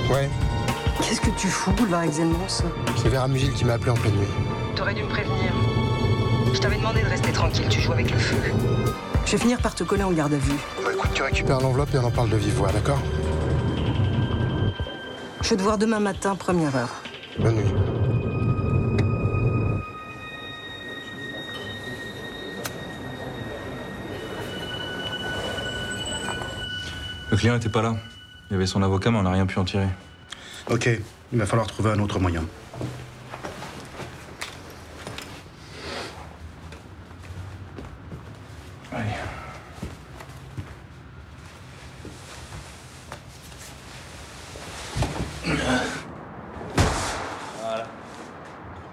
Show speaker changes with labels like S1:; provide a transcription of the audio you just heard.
S1: Ouais,
S2: Qu'est-ce que tu fous, boulevard Exelmans?
S1: c'est Vera Mugil qui m'a appelé en pleine nuit.
S2: T'aurais dû me prévenir. Je t'avais demandé de rester tranquille, tu joues avec le feu. Je vais finir par te coller en garde à vue.
S1: Bah écoute, tu récupères l'enveloppe et on en parle de vive voix, d'accord?
S2: Je vais te voir demain matin, première heure.
S1: Bonne nuit.
S3: Le client n'était pas là. Il y avait son avocat, mais on n'a rien pu en tirer.
S4: Ok, il va falloir trouver un autre moyen.
S3: Allez.